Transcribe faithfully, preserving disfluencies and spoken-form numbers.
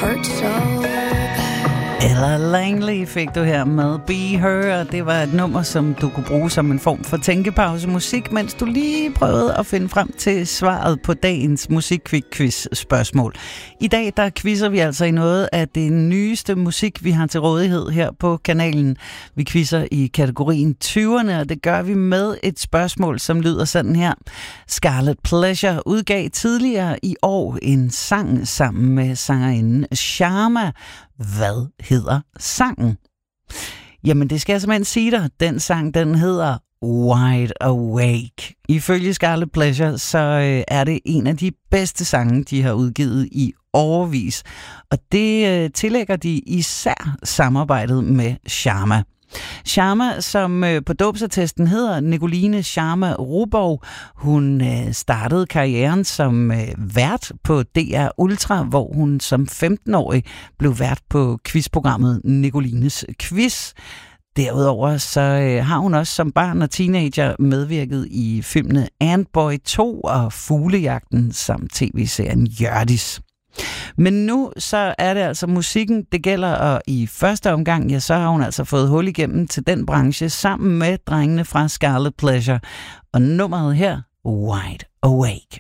hurt so bad. Ella Langley fik du her med Be Her, og det var et nummer, som du kunne bruge som en form for tænkepause-musik, mens du lige prøvede at finde frem til svaret på dagens musikquiz-spørgsmål. I dag der quizzer vi altså i noget af det nyeste musik, vi har til rådighed her på kanalen. Vi quizzer i kategorien tyverne, og det gør vi med et spørgsmål, som lyder sådan her. Scarlet Pleasure udgav tidligere i år en sang sammen med sangerinden Sharma. Hvad hedder sangen? Jamen, det skal jeg simpelthen sige dig. Den sang, den hedder Wide Awake. Ifølge Scarlet Pleasure, så øh, er det en af de bedste sange, de har udgivet i årevis. Og det øh, tillægger de især samarbejdet med Sharma. Sharma, som øh, på dåbsattesten hedder Nicoline Sharma Rubov. Hun øh, startede karrieren som øh, vært på D R Ultra, hvor hun som femten-årig blev vært på quizprogrammet Nicolines Quiz. Derudover så øh, har hun også som barn og teenager medvirket i filmene Antboy to og Fuglejagten samt tv-serien Hjørdis. Men nu så er det altså musikken, det gælder, og i første omgang, ja, så har hun altså fået hul igennem til den branche sammen med drengene fra Scarlet Pleasure. Og nummeret her, Wide Awake.